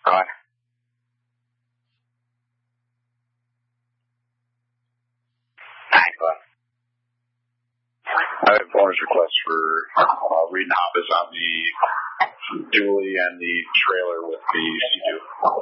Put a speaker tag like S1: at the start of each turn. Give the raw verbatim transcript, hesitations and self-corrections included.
S1: All right.
S2: I have bonus requests for uh, Reed and Hoppus on the dually and the trailer with the C two.